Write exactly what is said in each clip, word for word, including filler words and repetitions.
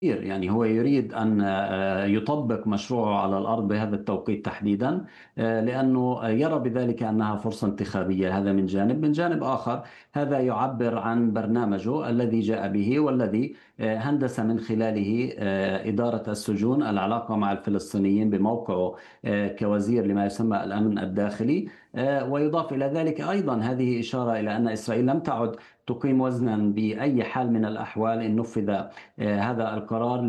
يعني هو يريد أن آه، يطبق مشروعه على الأرض بهذا التوقيت تحديدا، آه، لأنه يرى بذلك أنها فرصة انتخابية. هذا من جانب. من جانب آخر، هذا يعبر عن برنامجه الذي جاء به والذي آه، هندس من خلاله آه، إدارة السجون، العلاقة مع الفلسطينيين بموقعه آه، كوزير لما يسمى الأمن الداخلي. آه، ويضاف إلى ذلك أيضا هذه إشارة إلى أن إسرائيل لم تعد تقيم وزنا بأي حال من الأحوال إن نفذ آه، هذا القرار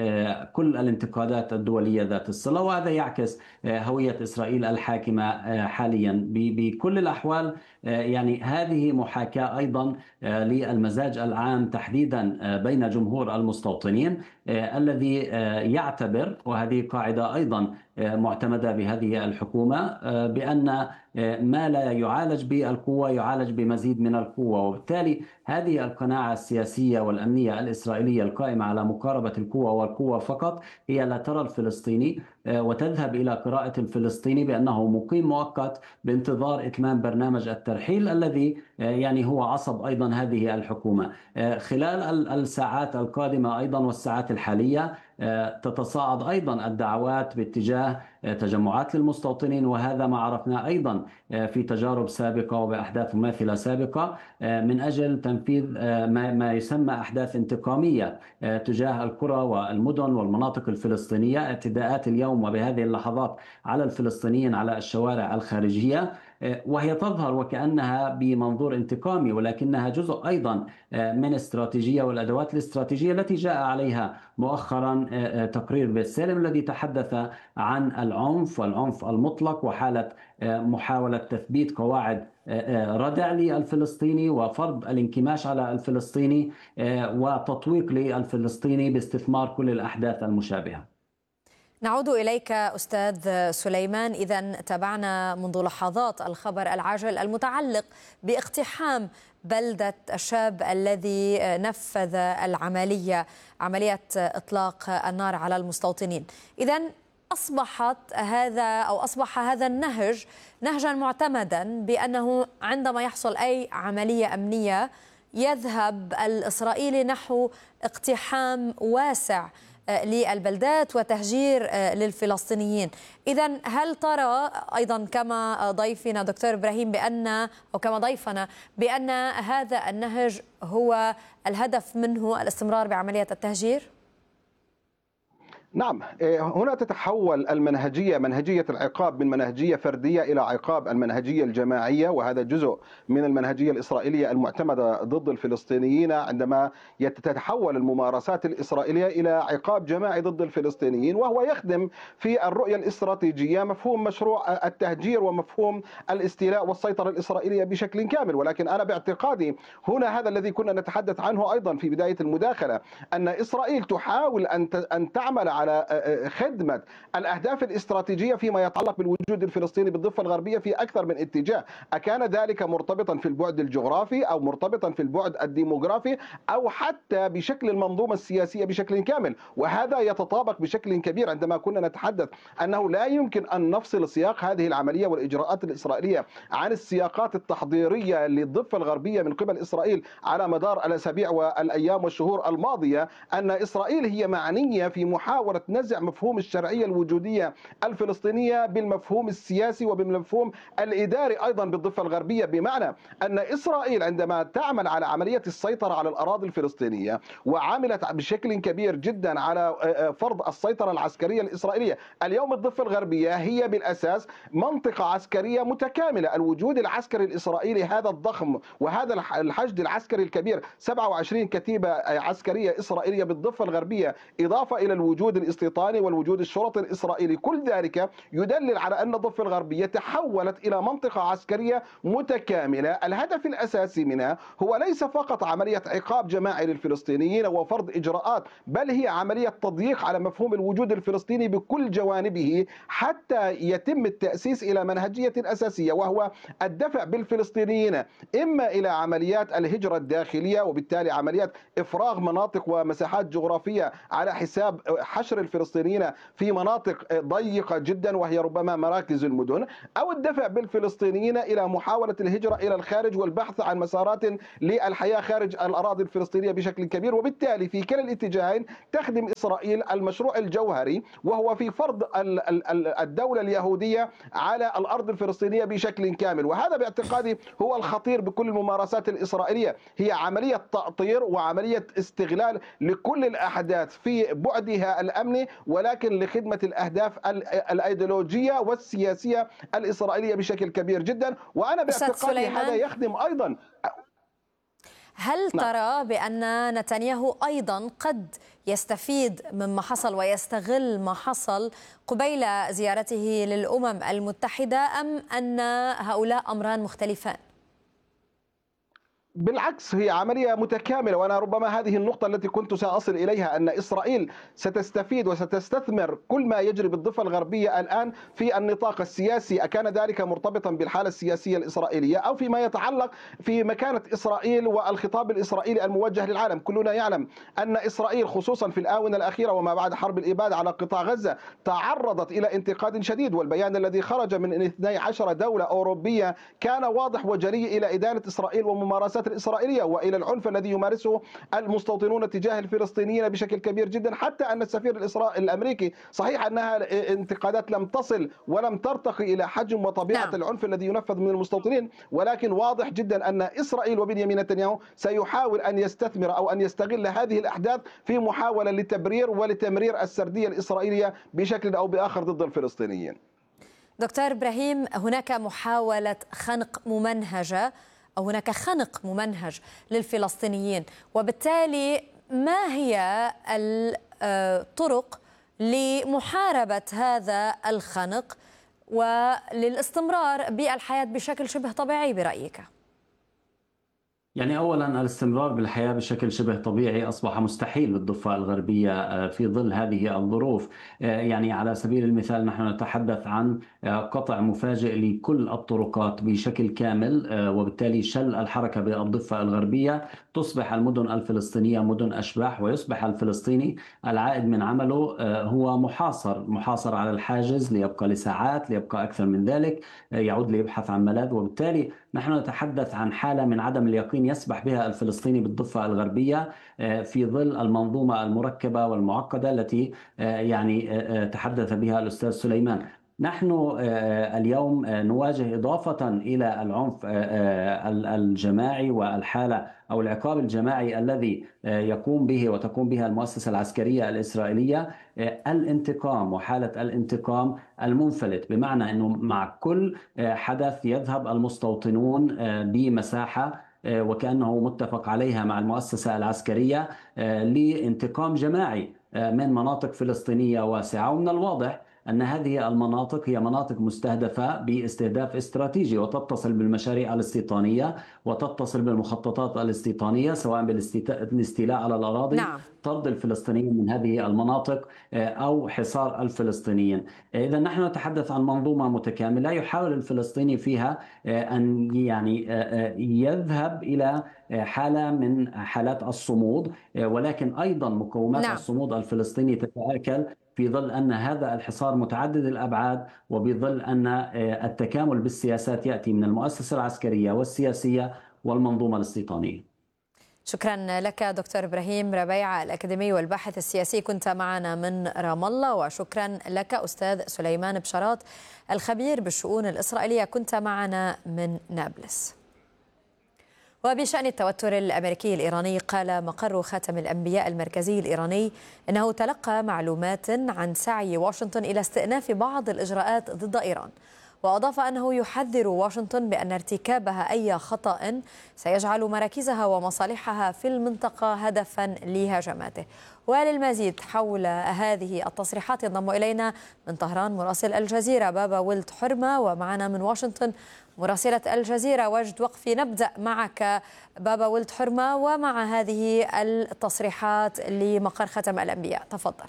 لكل الانتقادات الدولية ذات الصلة. وهذا يعكس آه، هوية إسرائيل الحاكمة آه، حاليا ب- بكل الأحوال. آه، يعني هذه محاكاة أيضا آه، للمزاج العام تحديدا آه، بين جمهور المستوطنين، آه، الذي آه، يعتبر، وهذه قاعدة أيضا آه، معتمدة بهذه الحكومة، آه، بأن آه، ما لا يعالج بالقوة يعالج بمزيد من القوة. وبالتالي هذه القناعة السياسية والأمنية الإسرائيلية القائمة على مقاربة القوة والقوة فقط هي لا ترى الفلسطيني آه، وتذهب إلى قراءة الفلسطيني بأنه مقيم مؤقت بانتظار إتمام برنامج الترحيل الذي آه، يعني هو عصب أيضا هذه الحكومة. آه، خلال ال- الساعات القادمة أيضا والساعات الحالية آه، تتصاعد أيضا الدعوات باتجاه آه، تجمعات للمستوطنين، وهذا ما عرفناه أيضا آه، في تجارب سابقة وبأحداث مماثلة سابقة، آه، من أجل تنفيذ آه، ما ما يسمى أحداث انتقامية آه، تجاه القرى والمدن والمناطق الفلسطينية. اعتداءات اليوم وبهذه اللحظات على الفلسطينيين على الشوارع الخارجية، آه، وهي تظهر وكأنها بمنظور انتقامي، ولكنها جزء أيضا آه، من استراتيجية والأدوات الاستراتيجية التي جاء عليها مؤخرا آه، آه، تقرير بيتسالم الذي تحدث عن العنف والعنف المطلق، وحالة آه، محاولة تثبيت قواعد آه، آه، ردع للفلسطيني وفرض الانكماش على الفلسطيني آه، وتطويق للفلسطيني باستثمار كل الأحداث المشابهة. نعود إليك أستاذ سليمان. إذا تابعنا منذ لحظات الخبر العاجل المتعلق باقتحام بلدة الشاب الذي نفذ العملية، عملية إطلاق النار على المستوطنين. إذا أصبحت هذا أو أصبح هذا النهج نهجا معتمدا، بأنه عندما يحصل أي عملية أمنية يذهب الإسرائيلي نحو اقتحام واسع للبلدات وتهجير للفلسطينيين. إذا هل ترى أيضا كما ضيفنا دكتور إبراهيم بأن أو كما ضيفنا بأن هذا النهج هو الهدف منه الاستمرار بعملية التهجير؟ نعم، هنا تتحول المنهجية، منهجية العقاب، من منهجية فردية إلى عقاب المنهجية الجماعية، وهذا جزء من المنهجية الإسرائيلية المعتمدة ضد الفلسطينيين، عندما تتحول الممارسات الإسرائيلية إلى عقاب جماعي ضد الفلسطينيين، وهو يخدم في الرؤية الاستراتيجية مفهوم مشروع التهجير ومفهوم الاستيلاء والسيطرة الإسرائيلية بشكل كامل. ولكن أنا باعتقادي هنا هذا الذي كنا نتحدث عنه أيضا في بداية المداخلة، أن إسرائيل تحاول أن أن تعمل على خدمة الأهداف الاستراتيجية فيما يتعلق بالوجود الفلسطيني بالضفة الغربية في أكثر من اتجاه، أكان ذلك مرتبطا في البعد الجغرافي أو مرتبطا في البعد الديموغرافي أو حتى بشكل المنظومة السياسية بشكل كامل. وهذا يتطابق بشكل كبير عندما كنا نتحدث أنه لا يمكن أن نفصل سياق هذه العملية والإجراءات الإسرائيلية عن السياقات التحضيرية للضفة الغربية من قبل إسرائيل على مدار الأسابيع والأيام والشهور الماضية. أن إسرائيل هي معنية في محاولة نزع مفهوم الشرعية الوجودية الفلسطينية بالمفهوم السياسي وبالمفهوم الإداري أيضا بالضفة الغربية، بمعنى أن إسرائيل عندما تعمل على عملية السيطرة على الأراضي الفلسطينية وعملت بشكل كبير جدا على فرض السيطرة العسكرية الإسرائيلية، اليوم الضفة الغربية هي بالأساس منطقة عسكرية متكاملة. الوجود العسكري الإسرائيلي هذا الضخم وهذا الحشد العسكري الكبير، سبعة وعشرين كتيبة عسكرية إسرائيلية بالضفة الغربية، إضافة إلى الوجود الاستيطاني والوجود الشرطي الإسرائيلي، كل ذلك يدلل على أن الضفة الغربية تحولت إلى منطقة عسكرية متكاملة. الهدف الأساسي منها هو ليس فقط عملية عقاب جماعي للفلسطينيين وفرض إجراءات، بل هي عملية تضييق على مفهوم الوجود الفلسطيني بكل جوانبه، حتى يتم التأسيس إلى منهجية أساسية، وهو الدفع بالفلسطينيين إما إلى عمليات الهجرة الداخلية، وبالتالي عمليات إفراغ مناطق ومساحات جغرافية على حساب حشد حشر الفلسطينيين في مناطق ضيقة جدا وهي ربما مراكز المدن، أو الدفع بالفلسطينيين إلى محاولة الهجرة إلى الخارج والبحث عن مسارات للحياة خارج الأراضي الفلسطينية بشكل كبير. وبالتالي في كلا الاتجاهين تخدم إسرائيل المشروع الجوهري، وهو في فرض الدولة اليهودية على الأرض الفلسطينية بشكل كامل. وهذا باعتقادي هو الخطير بكل الممارسات الإسرائيلية، هي عملية تأطير وعملية استغلال لكل الأحداث في بعدها الأمني، ولكن لخدمة الأهداف الأيديولوجية والسياسية الإسرائيلية بشكل كبير جدا. وأنا باعتقادي هذا يخدم أيضا. هل ترى بأن نتنياهو أيضا قد يستفيد مما حصل ويستغل ما حصل قبيل زيارته للأمم المتحدة، أم أن هؤلاء أمران مختلفان؟ بالعكس، هي عملية متكاملة، وأنا ربما هذه النقطة التي كنت سأصل إليها، أن إسرائيل ستستفيد وستستثمر كل ما يجري بالضفة الغربية الآن في النطاق السياسي، أكان ذلك مرتبطا بالحالة السياسية الإسرائيلية أو فيما يتعلق في مكانة إسرائيل والخطاب الإسرائيلي الموجه للعالم. كلنا يعلم أن إسرائيل خصوصا في الآونة الأخيرة وما بعد حرب الإبادة على قطاع غزة تعرضت إلى انتقاد شديد، والبيان الذي خرج من اثنتي عشرة دولة أوروبية كان واضح وجريء إلى إدانة إسرائيل وممارسات الإسرائيلية وإلى العنف الذي يمارسه المستوطنون تجاه الفلسطينيين بشكل كبير جدا. حتى أن السفير الإسرائيلي الأمريكي، صحيح أنها انتقادات لم تصل ولم ترتقي إلى حجم وطبيعة نعم. العنف الذي ينفذ من المستوطنين، ولكن واضح جدا أن إسرائيل وبنيامين نتنياهو سيحاول أن يستثمر أو أن يستغل هذه الأحداث في محاولة لتبرير ولتمرير السردية الإسرائيلية بشكل أو بآخر ضد الفلسطينيين. دكتور إبراهيم، هناك محاولة خنق ممنهجة أو هناك خنق ممنهج للفلسطينيين، وبالتالي ما هي الطرق لمحاربة هذا الخنق وللاستمرار بالحياة بشكل شبه طبيعي برأيك؟ يعني أولا الاستمرار بالحياة بشكل شبه طبيعي أصبح مستحيل بالضفة الغربية في ظل هذه الظروف. يعني على سبيل المثال نحن نتحدث عن قطع مفاجئ لكل الطرقات بشكل كامل، وبالتالي شل الحركة بالضفة الغربية، تصبح المدن الفلسطينية مدن أشباح، ويصبح الفلسطيني العائد من عمله هو محاصر محاصر على الحاجز ليبقى لساعات، ليبقى أكثر من ذلك، يعود ليبحث عن ملاذ. وبالتالي نحن نتحدث عن حالة من عدم اليقين يسبح بها الفلسطيني بالضفة الغربية في ظل المنظومة المركبة والمعقدة التي يعني تحدث بها الأستاذ سليمان. نحن اليوم نواجه إضافة إلى العنف الجماعي والحالة أو العقاب الجماعي الذي يقوم به وتقوم بها المؤسسة العسكرية الإسرائيلية الانتقام وحالة الانتقام المنفلت، بمعنى أنه مع كل حدث يذهب المستوطنون بمساحة وكأنه متفق عليها مع المؤسسة العسكرية لانتقام جماعي من مناطق فلسطينية واسعة. ومن الواضح أن هذه المناطق هي مناطق مستهدفة باستهداف استراتيجي وتتصل بالمشاريع الاستيطانية وتتصل بالمخططات الاستيطانية، سواء بالاستيلاء على الأراضي، نعم. طرد الفلسطينيين من هذه المناطق أو حصار الفلسطينيين. إذا نحن نتحدث عن منظومة متكاملة يحاول الفلسطيني فيها أن يعني يذهب إلى حالة من حالات الصمود، ولكن أيضا مقومات نعم. الصمود الفلسطيني تتآكل في ظل أن هذا الحصار متعدد الأبعاد، وبظل أن التكامل بالسياسات يأتي من المؤسسة العسكرية والسياسية والمنظومة الاستيطانية. شكرا لك دكتور إبراهيم ربيعة الأكاديمي والباحث السياسي، كنت معنا من رام الله. وشكرا لك أستاذ سليمان بشارات الخبير بالشؤون الإسرائيلية، كنت معنا من نابلس. وبشأن التوتر الأمريكي الإيراني، قال مقر خاتم الأنبياء المركزي الإيراني أنه تلقى معلومات عن سعي واشنطن إلى استئناف بعض الإجراءات ضد إيران، وأضاف أنه يحذر واشنطن بأن ارتكابها أي خطأ سيجعل مراكزها ومصالحها في المنطقة هدفا لهجماته. وللمزيد حول هذه التصريحات ينضم إلينا من طهران مراسل الجزيرة بابا ولد حرمة، ومعنا من واشنطن مراسلة الجزيرة وجد وقفي. نبدأ معك بابا ولد حرمة ومع هذه التصريحات لمقر ختم الأنبياء، تفضل.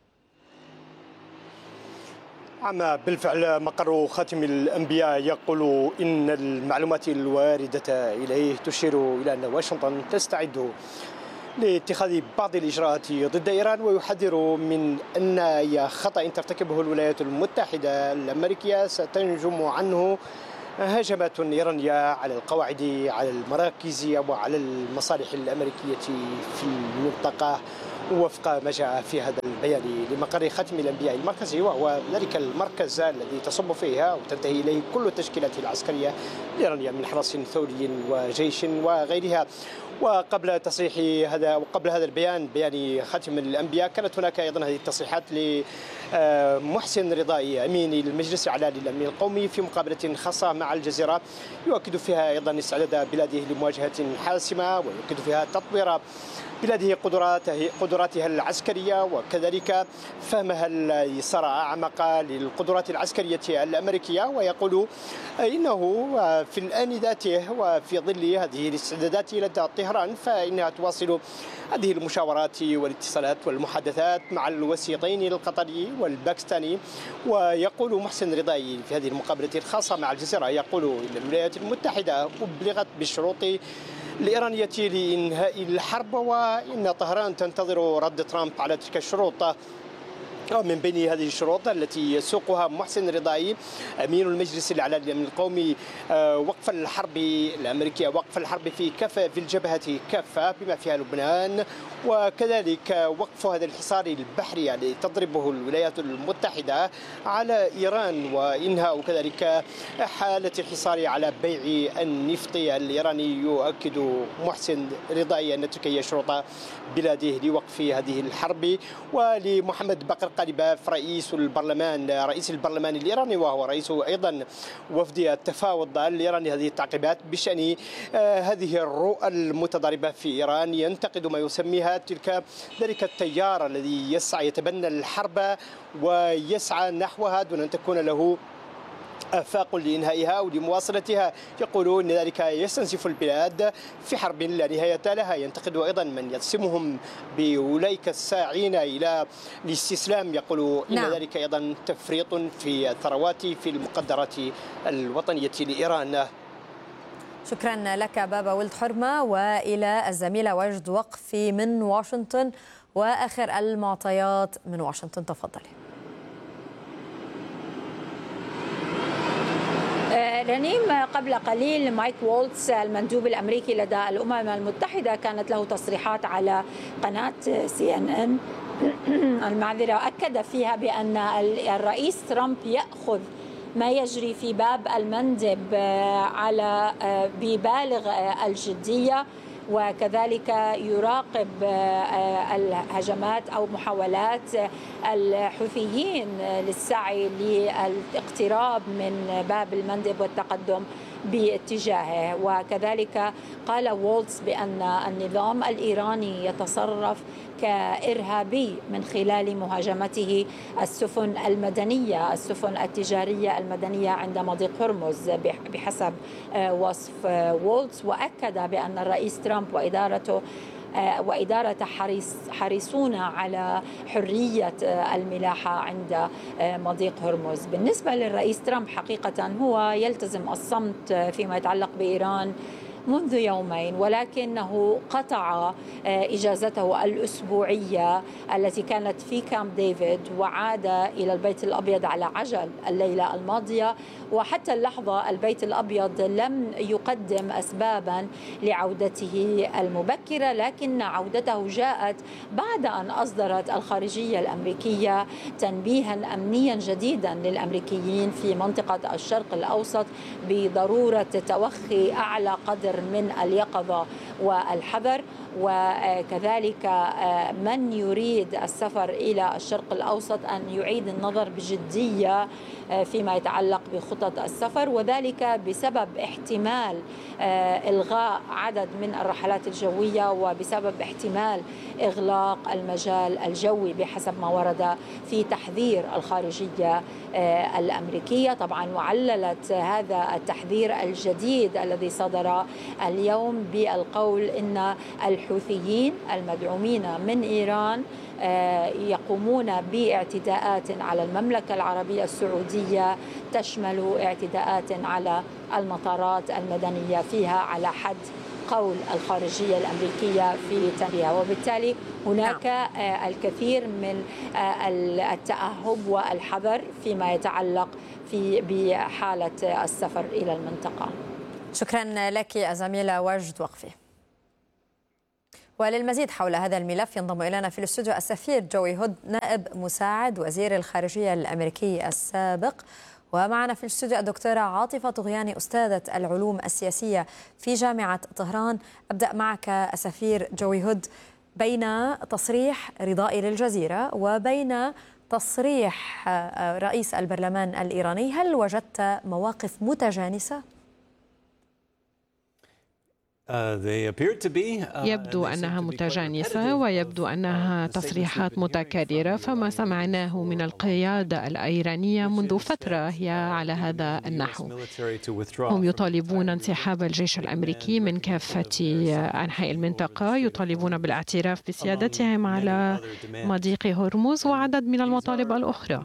نعم بالفعل، مقر خاتم الأنبياء يقول إن المعلومات الواردة إليه تشير إلى أن واشنطن تستعد لاتخاذ بعض الإجراءات ضد إيران، ويحذر من أن أي خطأ ترتكبه الولايات المتحدة الأمريكية ستنجم عنه هجمات إيرانية على القواعد، على المراكز وعلى المصالح الأمريكية في المنطقة، وفق ما جاء في هذا البيان لمقر ختم الأنبياء المركزي، وهو ذلك المركز الذي تصب فيها وتنتهي إليه كل التشكيلات العسكرية الإيرانية من حرس ثوري وجيش وغيرها. وقبل تصريح هذا وقبل هذا البيان، بيان ختم الأنبياء، كانت هناك أيضا هذه التصريحات لمحسن رضائي أمين المجلس الأعلى للأمن القومي في مقابلة خاصة مع الجزيرة، يؤكد فيها أيضا استعداد بلاده لمواجهة حاسمة، ويؤكد فيها تطوير بلاده قدراته قدراتها العسكرية، وكذلك فهمها الصراع أعمق للقدرات العسكرية الأمريكية. ويقول إنه في الآن ذاته وفي ظل هذه الاستعدادات لدى طهران فإنها تواصل هذه المشاورات والاتصالات والمحادثات مع الوسيطين القطري والباكستاني. ويقول محسن رضائي في هذه المقابلة الخاصة مع الجزيرة، يقول إن الولايات المتحدة أبلغت بالشروط الإيرانية لإنهاء الحرب، وإن طهران تنتظر رد ترامب على تلك الشروط. ومن بين هذه الشروط التي يسوقها محسن رضائي أمين المجلس الأعلى للأمن القومي وقف الحرب الأمريكية، وقف الحرب في كافة في الجبهة كافة بما فيها لبنان، وكذلك وقف هذا الحصار البحري الذي تضربه الولايات المتحدة على إيران، وإنهاء كذلك حالة الحصار على بيع النفط الإيراني. يؤكد محسن رضائي أن تلك هي شروط بلاده لوقف هذه الحرب. ولمحمد بقر قلباف رئيس البرلمان رئيس البرلمان الإيراني، وهو رئيس أيضا وفد التفاوض الإيراني، هذه التعقيبات بشأن هذه الرؤى المتضاربة في إيران، ينتقد ما يسميها تلك ذلك التيار الذي يسعى يتبنى الحرب ويسعى نحوها دون أن تكون له آفاق لإنهائها ولمواصلتها. يقولون أن ذلك يستنزف البلاد في حرب لا نهاية لها. ينتقد أيضا من يقسمهم بأولئك الساعين إلى الاستسلام، يقولوا إن نعم. ذلك أيضا تفريط في الثروات في المقدرات الوطنية لإيران. شكرا لك بابا ولد حرمة، وإلى الزميلة وجد وقفي من واشنطن وآخر المعطيات من واشنطن. تفضلي. رنيم، قبل قليل مايك وولتز المندوب الأمريكي لدى الأمم المتحدة كانت له تصريحات على قناة سي إن إن المعذرة، أكد فيها بأن الرئيس ترامب يأخذ ما يجري في باب المندب على ببالغ الجدية، وكذلك يراقب الهجمات أو محاولات الحوثيين للسعي للاقتراب من باب المندب والتقدم باتجاهه. وكذلك قال وولتز بأن النظام الإيراني يتصرف كإرهابي من خلال مهاجمته السفن المدنية السفن التجارية المدنية عند مضيق هرمز بحسب وصف وولتز. وأكد بأن الرئيس ترامب وإدارته وإدارة حريص حريصون على حرية الملاحة عند مضيق هرمز. بالنسبة للرئيس ترامب حقيقة هو يلتزم الصمت فيما يتعلق بإيران منذ يومين، ولكنه قطع إجازته الأسبوعية التي كانت في كامب ديفيد وعاد إلى البيت الأبيض على عجل الليلة الماضية. وحتى اللحظة البيت الأبيض لم يقدم أسبابا لعودته المبكرة، لكن عودته جاءت بعد أن أصدرت الخارجية الأمريكية تنبيها أمنيا جديدا للأمريكيين في منطقة الشرق الأوسط بضرورة توخي أعلى قدر من اليقظة والحذر. وكذلك من يريد السفر إلى الشرق الأوسط أن يعيد النظر بجدية فيما يتعلق بخطط السفر، وذلك بسبب احتمال إلغاء عدد من الرحلات الجوية وبسبب احتمال إغلاق المجال الجوي بحسب ما ورد في تحذير الخارجية الأمريكية. طبعا وعللت هذا التحذير الجديد الذي صدر اليوم بالقول إن الحوثيين المدعومين من إيران يقومون باعتداءات على المملكة العربية السعودية تشمل اعتداءات على المطارات المدنية فيها على حد قول الخارجية الأمريكية في تنبيهها، وبالتالي هناك الكثير من التأهب والحذر فيما يتعلق في بحالة السفر إلى المنطقة. شكرا لك الزميلة وجد وقفي. وللمزيد حول هذا الملف ينضم إلينا في الاستوديو السفير جوي هود نائب مساعد وزير الخارجية الأمريكي السابق، ومعنا في الاستوديو الدكتورة عاطفة طغياني أستاذة العلوم السياسية في جامعة طهران. أبدأ معك السفير جوي هود، بين تصريح رضائي للجزيرة وبين تصريح رئيس البرلمان الإيراني، هل وجدت مواقف متجانسة؟ يبدو أنها متجانسة ويبدو أنها تصريحات متكررة، فما سمعناه من القيادة الإيرانية منذ فترة هي على هذا النحو. هم يطالبون انسحاب الجيش الأمريكي من كافة أنحاء المنطقة، يطالبون بالاعتراف بسيادتهم على مضيق هرمز وعدد من المطالب الأخرى،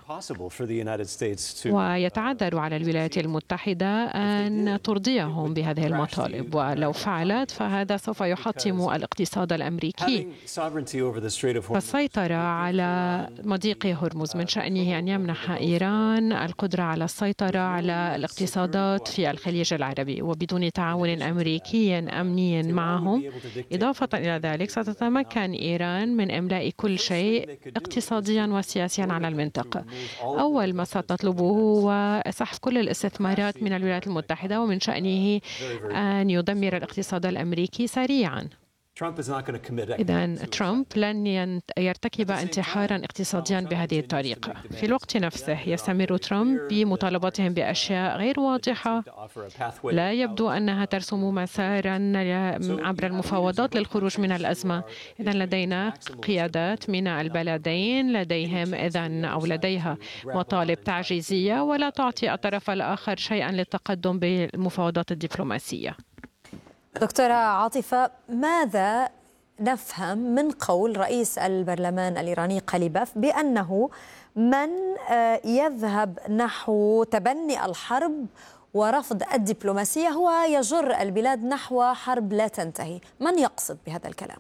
ويتعذر على الولايات المتحدة أن ترضيهم بهذه المطالب، ولو فعل فهذا سوف يحطم الاقتصاد الأمريكي. فالسيطرة على مضيق هرمز من شأنه أن يمنح إيران القدرة على السيطرة على الاقتصادات في الخليج العربي، وبدون تعاون أمريكي أمني معهم. إضافة إلى ذلك ستتمكن إيران من إملاء كل شيء اقتصاديا وسياسيا على المنطقة. أول ما ستطلبه هو سحب كل الاستثمارات من الولايات المتحدة، ومن شأنه أن يدمر الاقتصاد الأمريكي سريعا. إذن ترامب لن يرتكب انتحارا اقتصاديا بهذه الطريقة. في الوقت نفسه يستمر ترامب بمطالبتهم بأشياء غير واضحة، لا يبدو أنها ترسم مسارا عبر المفاوضات للخروج من الأزمة. إذن لدينا قيادات من البلدين لديهم إذن أو لديها مطالب تعجيزية ولا تعطي الطرف الآخر شيئا للتقدم بالمفاوضات الدبلوماسية. دكتورة عاطفة، ماذا نفهم من قول رئيس البرلمان الإيراني قليباف بأنه من يذهب نحو تبني الحرب ورفض الدبلوماسية هو يجر البلاد نحو حرب لا تنتهي؟ من يقصد بهذا الكلام؟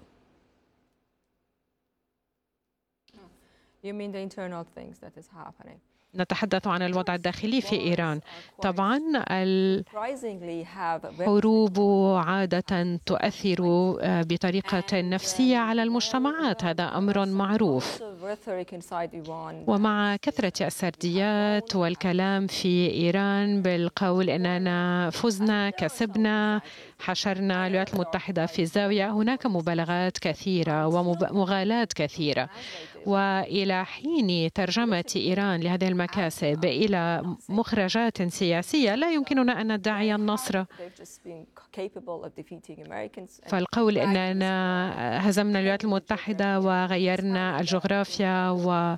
You mean the internal things that is happening? نتحدث عن الوضع الداخلي في إيران. طبعا الحروب عادة تؤثر بطريقة نفسية على المجتمعات، هذا أمر معروف. ومع كثرة السرديات والكلام في إيران بالقول إننا فزنا، كسبنا، حشرنا الولايات المتحدة في الزاوية، هناك مبالغات كثيرة ومغالاة كثيرة. وإلى حين ترجمة إيران لهذه المكاسب إلى مخرجات سياسية لا يمكننا أن ندعي النصر. فالقول أننا هزمنا الولايات المتحدة وغيرنا الجغرافيا و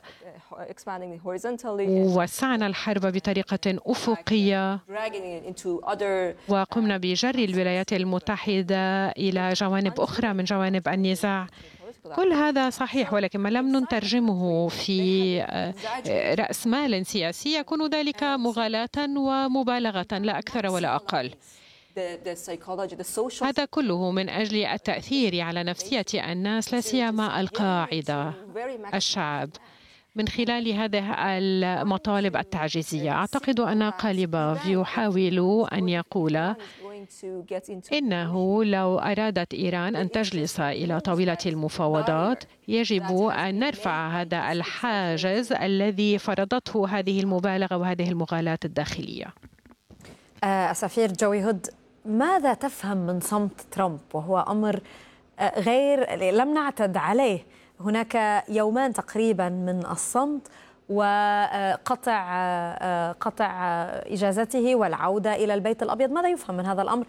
ووسعنا الحرب بطريقة أفقية وقمنا بجر الولايات المتحدة إلى جوانب أخرى من جوانب النزاع، كل هذا صحيح، ولكن ما لم نترجمه في رأس مال سياسي يكون ذلك مغالاة ومبالغة لا أكثر ولا أقل. هذا كله من أجل التأثير على نفسية الناس، لا سيما القاعدة، الشعب، من خلال هذه المطالب التعجيزية. أعتقد أن قليباف يحاول أن يقول إنه لو أرادت إيران أن تجلس إلى طاولة المفاوضات يجب أن نرفع هذا الحاجز الذي فرضته هذه المبالغة وهذه المغالاة الداخلية. السفير جوي هود، ماذا تفهم من صمت ترامب وهو أمر غير لم نعتد عليه؟ هناك يومان تقريبا من الصمت وقطع قطع إجازته والعودة إلى البيت الأبيض. ماذا يفهم من هذا الأمر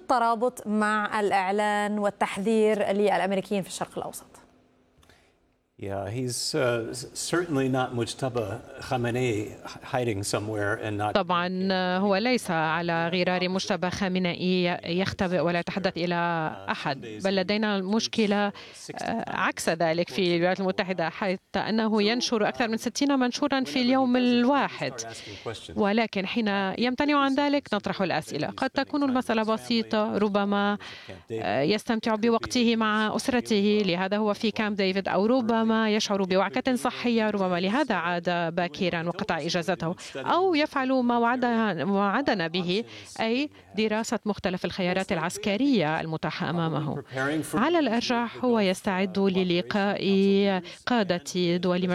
بالترابط مع الإعلان والتحذير للأمريكيين في الشرق الأوسط؟ Yeah, he's uh, certainly not Mujtaba Khamenei hiding somewhere and not. طبعا هو ليس على غرار مجتبى خامنئي يختبئ ولا يتحدث إلى أحد، بل لدينا مشكلة عكس ذلك في الولايات المتحدة، حتى أنه ينشر أكثر من ستين منشورا في اليوم الواحد، ولكن حين يمتنع عن ذلك نطرح الأسئلة. قد تكون المسألة بسيطة، ربما يستمتع بوقته مع أسرته، لهذا هو في كامب ديفيد، أو ربما ما يشعر بوعكة صحية، ربما لهذا عاد باكرا وقطع إجازته، أو يفعل ما وعدنا به، أي دراسة مختلف الخيارات العسكرية المتاحة أمامه. على الأرجح هو يستعد للقاء قادة دول